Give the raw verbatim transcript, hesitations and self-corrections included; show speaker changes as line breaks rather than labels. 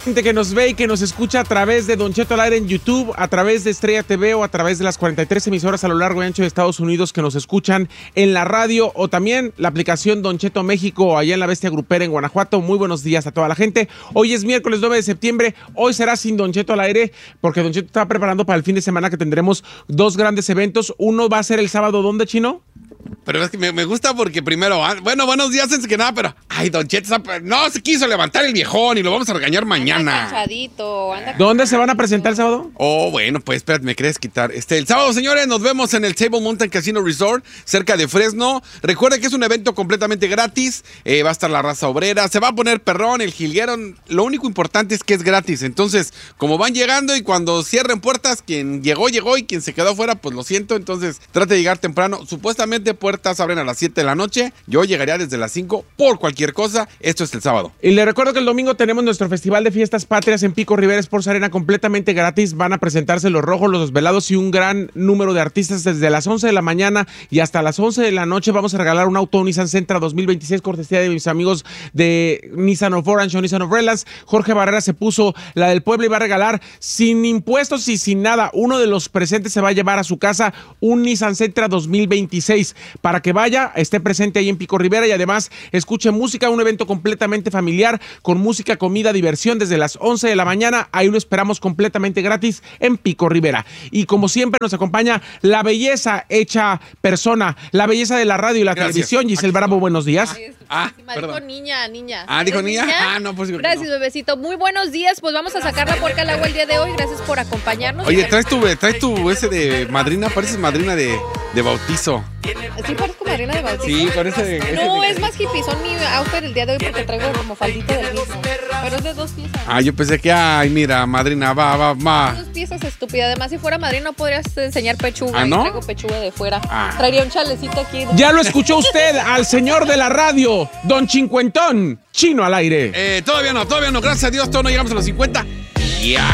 Gente que nos ve y que nos escucha a través de Don Cheto al Aire en YouTube, a través de Estrella T V o a través de las cuarenta y tres emisoras a lo largo y ancho de Estados Unidos que nos escuchan en la radio o también la aplicación Don Cheto México allá en la Bestia Grupera en Guanajuato. Muy buenos días a toda la gente. Hoy es miércoles nueve de septiembre. Hoy será sin Don Cheto al Aire porque Don Cheto está preparando para el fin de semana que tendremos dos grandes eventos. Uno va a ser el sábado, ¿dónde, Chino?
Pero es que me, me gusta porque primero, bueno, buenos días antes que nada, pero, ay, Don Cheto, no se quiso levantar el viejón y lo vamos a regañar mañana.
Anda cansadito, anda
¿Dónde se van a presentar el sábado?
Oh, bueno, pues espérate, me quieres quitar. Este, el sábado, señores, nos vemos en el Table Mountain Casino Resort, cerca de Fresno. Recuerden que es un evento completamente gratis, eh, va a estar la raza obrera, se va a poner perrón, el jilguero. Lo único importante es que es gratis. Entonces, como van llegando y cuando cierren puertas, quien llegó, llegó y quien se quedó afuera, pues lo siento. Entonces, trate de llegar temprano. Supuestamente puertas abren a las siete de la noche. Yo llegaría desde las cinco por cualquier cosa. Esto es el sábado.
Y le recuerdo que el domingo tenemos nuestro Festival de Fiestas Patrias en Pico Rivera Sports Arena completamente gratis. Van a presentarse los Rojos, los Desvelados y un gran número de artistas desde las once de la mañana y hasta las once de la noche. Vamos a regalar un auto Nissan Sentra dos mil veintiséis cortesía de mis amigos de Nissan of Orange o Nissan of Relance. Jorge Barrera se puso la del pueblo y va a regalar sin impuestos y sin nada. Uno de los presentes se va a llevar a su casa un Nissan Sentra dos mil veintiséis para que vaya, esté presente ahí en Pico Rivera y además escuche música, un evento completamente familiar con música, comida, diversión desde las once de la mañana. Ahí lo esperamos completamente gratis en Pico Rivera. Y como siempre nos acompaña la belleza hecha persona, la belleza de la radio y la
Gracias.
televisión. Giselle Bravo, buenos días.
Ah,
Dijo
perdón.
niña, niña.
Ah, ¿dijo
¿Es
niña? Ah, no, pues digo que
Gracias,
no.
bebecito. Muy buenos días. Pues vamos a sacar la puerca al agua el día de hoy. Gracias por acompañarnos.
Oye, traes tu, traes tu ese de madrina, pareces madrina de, de bautizo.
Sí, parezco madrina de bautizo.
Sí, parece. ese
No,
de-
es más hippie. Mi outfit el día de hoy porque traigo como faldita del mismo. Pero es de dos piezas.
Ah, yo pensé que, ay, mira, madrina, va, va, va.
Dos piezas, estúpida. Además, si fuera madrina no podrías enseñar pechuga.
¿Ah,
y
no?
traigo pechuga de fuera.
Ah.
Traería un chalecito aquí.
Ya lo escuchó usted al señor de la radio, Don Cincuentón, Chino al Aire.
Eh, todavía no, todavía no. Gracias a Dios, todavía no llegamos a los cincuenta. Ya